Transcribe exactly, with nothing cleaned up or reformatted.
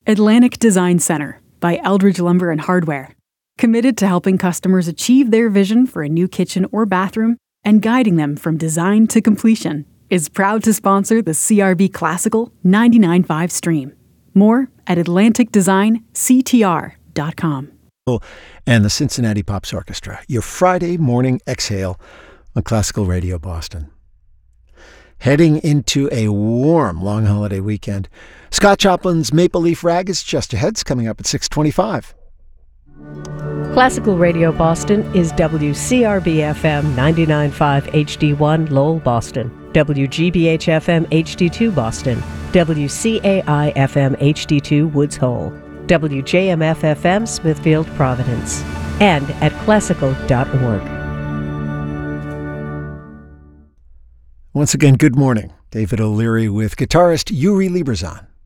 Atlantic Design Center by Eldridge Lumber and Hardware. Committed to helping customers achieve their vision for a new kitchen or bathroom and guiding them from design to completion, is proud to sponsor the C R B Classical ninety-nine point five stream. More at atlantic design c t r dot com. And the Cincinnati Pops Orchestra, your Friday morning exhale on Classical Radio Boston. Heading into a warm long holiday weekend, Scott Choplin's Maple Leaf Rag is just ahead. It's coming up at six twenty-five. Classical Radio Boston is W C R B F M ninety-nine point five H D one Lowell, Boston, W G B H F M H D two Boston, W C A I F M H D two Woods Hole, W J M F F M Smithfield, Providence, and at classical dot org. Once again, good morning. David O'Leary with guitarist Yuri Lieberzahn.